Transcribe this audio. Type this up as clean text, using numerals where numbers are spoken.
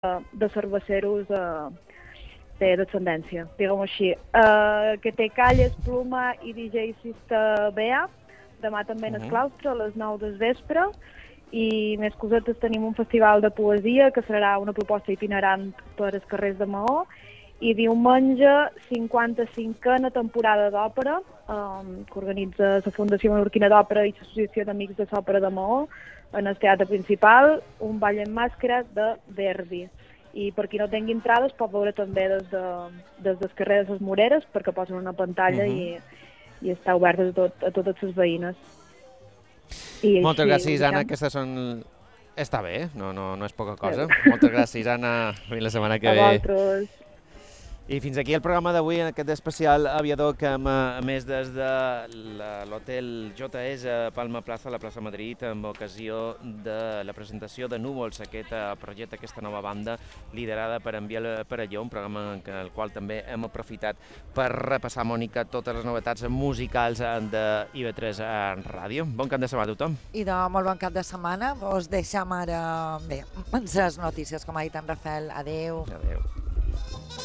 de cerveceros té descendència, diguem-ho així. Que té Calles, Pluma i DJ Sista Bea, demà també en el claustre a les 9 del vespre, i més cosetes tenim un festival de poesia que serà una proposta itinerant per els carrers de Maó, i diumenge 55a temporada d'òpera que organitza la Fundació Menorquina d'Òpera i l'Associació d'Amics de l'Òpera de Maó en el teatre principal, un ball en màscara de Verdi. I per qui no tingui entrades pot veure també des del carrer de les Moreres, perquè posen una pantalla i està oberta a totes les veïnes. Moltes gràcies, Anna, aquestes són... Està bé, no és poca cosa. Moltes gràcies, Anna. Fins la setmana que ve. A vosaltres. I fins aquí el programa d'avui, en aquest especial aviador que hem emès des de l'hotel JS a Palma Plaza, a la plaça Madrid, amb ocasió de la presentació de Núvols, aquest projecte, aquesta nova banda liderada per en Biel Perelló, un programa en el qual també hem aprofitat per repassar, Mònica, totes les novetats musicals de IB3 Ràdio. Bon cap de setmana a tothom. I de molt bon cap de setmana. Us deixem ara, bé, les notícies, com ha dit en Rafael. Adéu. Adéu.